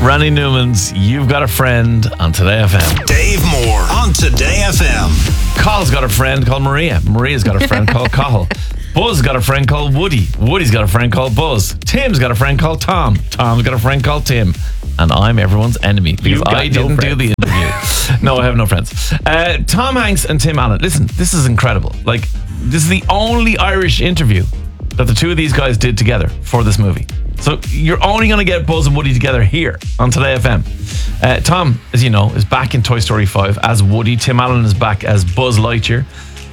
Randy Newman's You've Got a Friend on Today FM. Dave Moore on Today FM. Carl's got a friend called Maria. Maria's got a friend called Cathal. Buzz got a friend called Woody. Woody's got a friend called Buzz. Tim's got a friend called Tom. Tom's got a friend called Tim. And I'm everyone's enemy because I didn't do the interview. No, I have no friends. Tom Hanks and Tim Allen. Listen, this is incredible. Like, this is the only Irish interview that the two of these guys did together for this movie. So you're only going to get Buzz and Woody together here on Today FM. Tom, as you know, is back in Toy Story 5 as Woody. Tim Allen is back as Buzz Lightyear.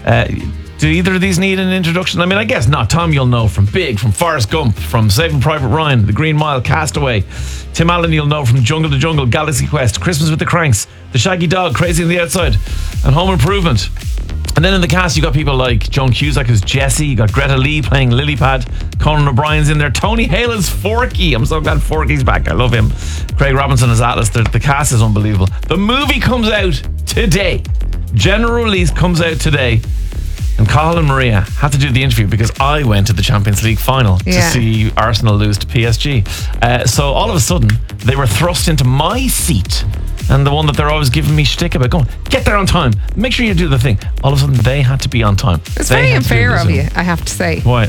Do either of these need an introduction? I mean, I guess not. Tom, you'll know from Big, from Forrest Gump, from Saving Private Ryan, The Green Mile, Castaway. Tim Allen, you'll know from Jungle to Jungle, Galaxy Quest, Christmas with the Cranks, The Shaggy Dog, Crazy on the Outside, and Home Improvement. And then in the cast, you got people like Joan Cusack as Jessie. You got Greta Lee playing Lilypad. Conan O'Brien's in there. Tony Hale as Forky. I'm so glad Forky's back. I love him. Craig Robinson as Atlas. The cast is unbelievable. The movie comes out today. General release comes out today. And Cathal and Maria had to do the interview because I went to the Champions League final to see Arsenal lose to PSG. So all of a sudden, they were thrust into my seat. And the one that they're always giving me shtick about, going, get there on time, make sure you do the thing. All of a sudden, they had to be on time. It's very unfair of you, I have to say. Why?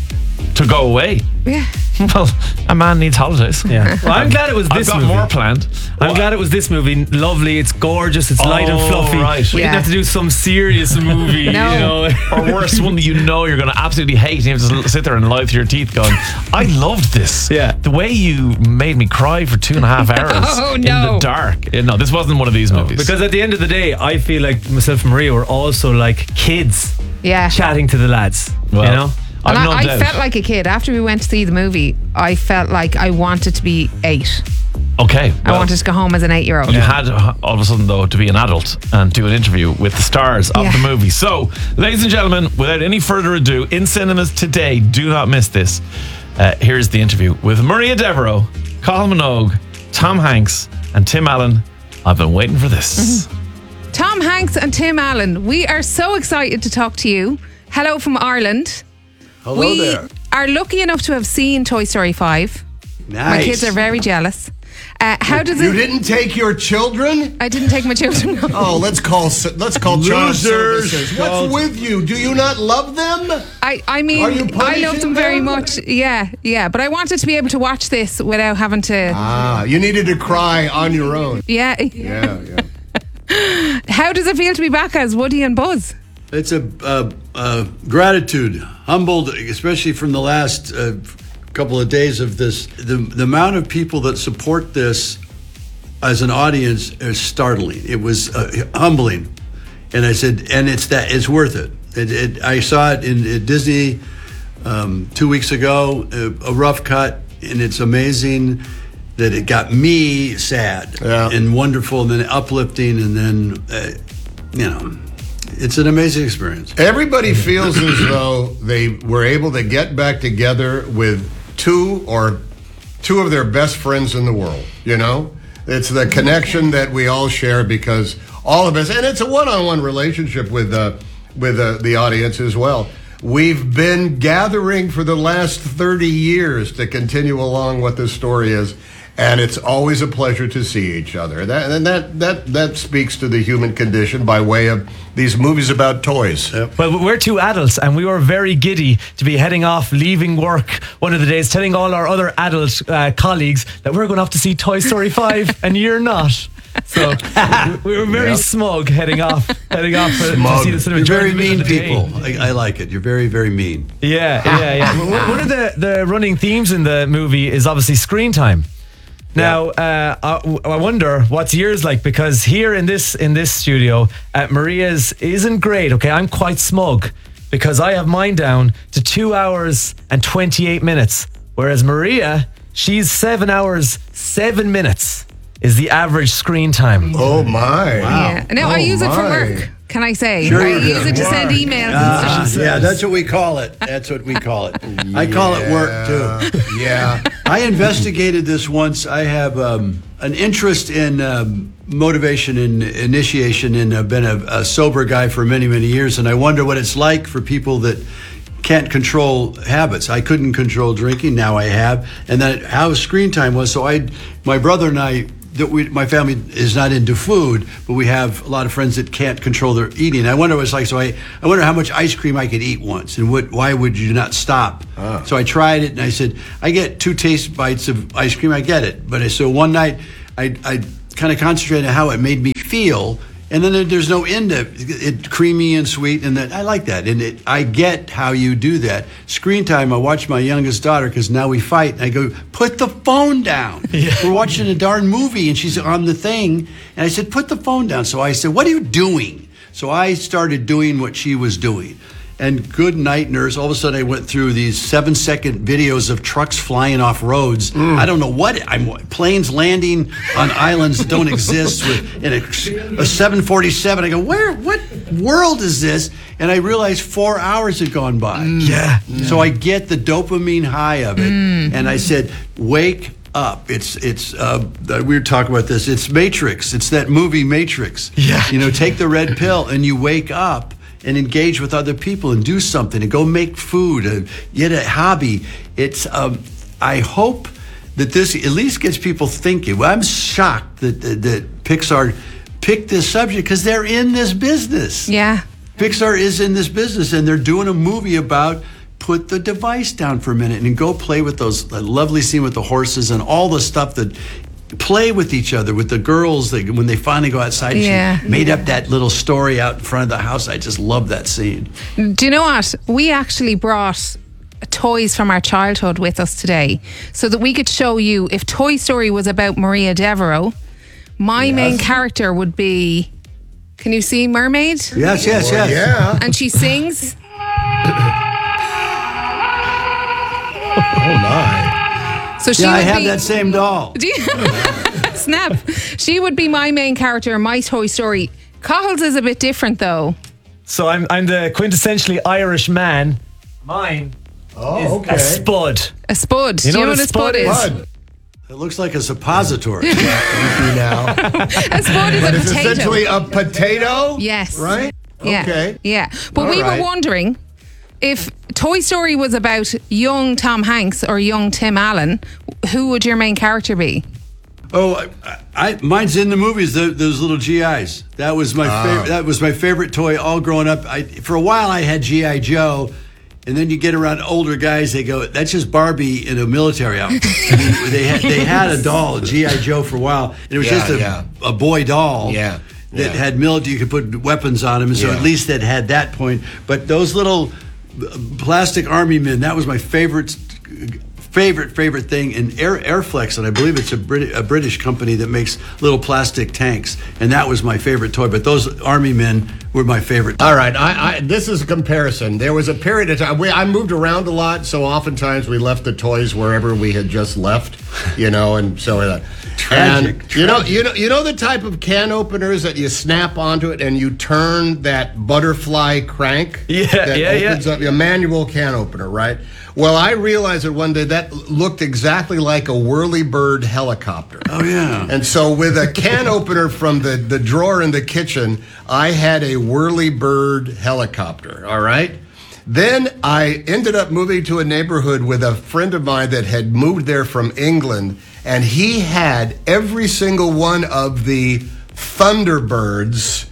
To go away? Yeah. Well, a man needs holidays. Yeah. Well, I'm glad it was this movie. I've got more planned. I'm glad it was this movie. Lovely, it's gorgeous, it's light and fluffy. Right. We didn't have to do some serious movie, No. you know. Or worse, one that you know you're going to absolutely hate and you have to sit there and lie through your teeth going, I loved this. Yeah. The way you made me cry for 2.5 hours in the dark. No, this wasn't one of these movies. Because at the end of the day, I feel like myself and Maria were also like kids Yeah. chatting to the lads, Well, you know? And I've no I doubt. felt like a kid. After we went to see the movie, I felt like I wanted to be 8. Okay. I wanted to go home as an 8-year-old. You had all of a sudden, though, to be an adult and do an interview with the stars of the movie. So, ladies and gentlemen, without any further ado, in cinemas today, do not miss this. Here's the interview with Maria Devereaux, Cathal Minogue, Tom Hanks, and Tim Allen. I've been waiting for this. Tom Hanks and Tim Allen, we are so excited to talk to you. Hello from Ireland. Hello there. Are lucky enough to have seen Toy Story 5. Nice. My kids are very jealous. How does You didn't take your children? I didn't take my children. No. Oh, let's call child Losers. services. What's with you? Do you not love them? I mean, Are you I love them punishing very them? much. Yeah. But I wanted to be able to watch this without having to. You needed to cry on your own. Yeah. Yeah. How does it feel to be back as Woody and Buzz? It's a gratitude, humbled, especially from the last couple of days of this. The amount of people that support this as an audience is startling. It was humbling, and I said, and it's worth it. I saw it in Disney 2 weeks ago, a rough cut, and it's amazing that it got me sad and wonderful, and then uplifting, and then it's an amazing experience. Everybody feels as though they were able to get back together with two of their best friends in the world. You know, it's the connection that we all share because all of us, and it's a one-on-one relationship with the audience as well. We've been gathering for the last 30 years to continue along what this story is. And it's always a pleasure to see each other. That speaks to the human condition by way of these movies about toys. Yep. Well, we're two adults and we were very giddy to be heading off, leaving work one of the days, telling all our other adult colleagues that we're going off to see Toy Story 5 and you're not. So we were very smug heading off to see the cinema. You're very during the middle mean of the day. people. I like it. You're very, very mean. Yeah. One of the running themes in the movie is obviously screen time. Now, I wonder what's yours like, because here in this studio, Maria's isn't great. Okay, I'm quite smug because I have mine down to 2 hours and 28 minutes, whereas Maria, she's 7 hours 7 minutes is the average screen time. Oh my! Wow. Yeah. No, I use it for work. Can I say? Sure I you do. use it to send emails and stuff. Yeah, that's what we call it. I call it work too. Yeah. I investigated this once. I have an interest in motivation and initiation, and I've been a sober guy for many, many years, and I wonder what it's like for people that can't control habits. I couldn't control drinking. Now I have. And then how screen time was. So my brother and I, my family is not into food, but we have a lot of friends that can't control their eating. I wonder what it's like. So I wonder how much ice cream I could eat once, and why would you not stop? So I tried it, and I said, I get 2 taste bites of ice cream. I get it. But so one night, I kind of concentrated on how it made me feel. And then there's no end to it, creamy and sweet, and I like that. And I get how you do that. Screen time, I watch my youngest daughter, because now we fight, and I go, put the phone down. Yeah. We're watching a darn movie, and she's on the thing. And I said, put the phone down. So I said, what are you doing? So I started doing what she was doing. And good night, nurse. All of a sudden, I went through these 7-second videos of trucks flying off roads. I don't know what. Planes landing on islands that don't exist in a 747. I go, what world is this? And I realized 4 hours had gone by. Yeah. So I get the dopamine high of it. And I said, wake up. It's we were talking about this. It's Matrix. It's that movie Matrix. Yeah. Take the red pill and you wake up and engage with other people and do something and go make food, get a hobby. It's I hope that this at least gets people thinking. Well, I'm shocked that Pixar picked this subject, because they're in this business. Yeah. Pixar is in this business, and they're doing a movie about put the device down for a minute and go play with those lovely scene with the horses and all the stuff that play with each other, with the girls when they finally go outside. Yeah. She made up that little story out in front of the house. I just love that scene. Do you know what? We actually brought toys from our childhood with us today so that we could show you, if Toy Story was about Maria Devereaux, my main character would be, can you see Mermaid? Yes. Yeah. And she sings. Oh my. So she I would have be, that same doll. Do you? Snap. She would be my main character in my Toy Story. Cahill's is a bit different though. So I'm the quintessentially Irish man. Mine is a spud. A spud. You Do you know know what a spud is? Bud. It looks like a suppository. Now. A spud is But a it's potato. essentially a potato? Yes. Right? Yeah. Okay. Yeah. But All we right. were wondering, if Toy Story was about young Tom Hanks or young Tim Allen, who would your main character be? Oh, mine's in the movies. Those little GIs. That was my favorite. That was my favorite toy all growing up. For a while, I had GI Joe, and then you get around older guys. They go, "That's just Barbie in a military outfit." they had a doll, GI Joe, for a while, and it was just a boy doll. Yeah. That had military. You could put weapons on him, and so at least it had that point. But those little plastic army men, that was my favorite thing. And Airflex, and I believe it's a British company that makes little plastic tanks, and that was my favorite toy. But those army men were my favorite. All right, this is a comparison. There was a period of time I moved around a lot, so oftentimes we left the toys wherever we had just left, and so Tragic. You know the type of can openers that you snap onto it and you turn that butterfly crank. That opens up a manual can opener, right? Well, I realized that one day that looked exactly like a whirlybird helicopter. Oh yeah. And so with a can opener from the drawer in the kitchen, I had a whirlybird helicopter. All right. Then I ended up moving to a neighborhood with a friend of mine that had moved there from England, and he had every single one of the Thunderbirds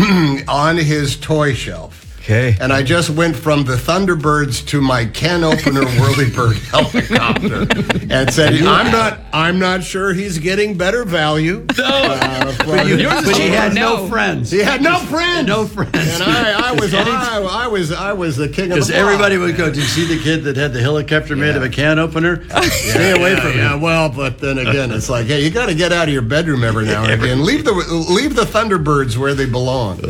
on his toy shelf. Okay. And I just went from the Thunderbirds to my can opener whirlybird helicopter, and said, "I'm not sure he's getting better value." No, But he had no friends. He had no friends. No friends. And I was the king of the Because block. everybody would go, "Did you see the kid that had the helicopter made of a can opener? Stay away from him." Yeah, well, but then again, it's like, hey, you got to get out of your bedroom every now and again. Leave the Thunderbirds where they belong.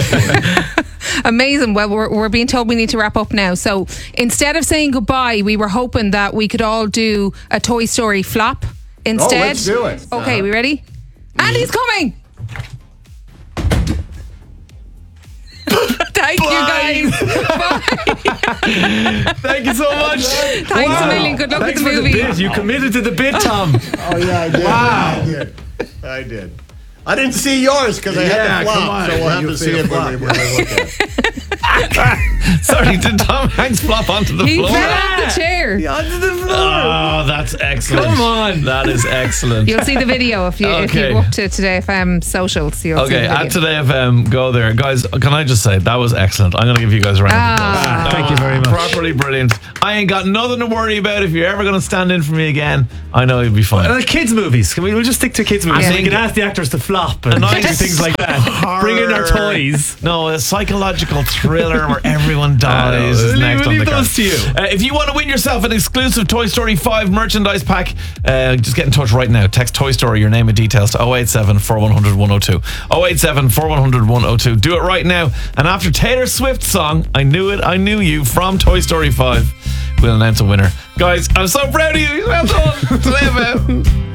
Amazing. Well, we're being told we need to wrap up now. So instead of saying goodbye, we were hoping that we could all do a Toy Story flop instead. Oh, let's do it. Okay, we ready? And he's coming. Thank you, guys. Thank you so much. Thanks a million. Good luck Thanks with the for movie. bit. You committed to the bit, Tom. Oh yeah, I did. Wow. I did. I didn't see yours because I Yeah, had to flop. come on. So we'll have You to see see a it when we flop. look at it. Sorry, did Tom Hanks flop onto the He floor? fell off the chair. Onto the floor. Oh, that's excellent. Come on. That is excellent. You'll see the video if you Okay. go up to Today FM socials. You'll see Okay, the video. at Today FM, go there. Guys, can I just say, that was excellent. I'm going to give you guys a round of applause. That Thank you was very much. Properly brilliant. I ain't got nothing to worry about. If you're ever going to stand in for me again, I know you'll be fine. Kids movies. We'll just stick to kids movies. I We think- can ask the actors to flop and nice do things like that. Bring in our toys. No, a psychological thriller where everyone dies is We'll next leave on the card. those to you. If you want to win yourself an exclusive Toy Story 5 merchandise pack, just get in touch right now. Text Toy Story, your name and details to 087 4100 102. 087 4100 102. Do it right now. And after Taylor Swift's song, I Knew It, I Knew You from Toy Story 5, we'll announce a winner. Guys, I'm so proud of you. Well done. Today FM.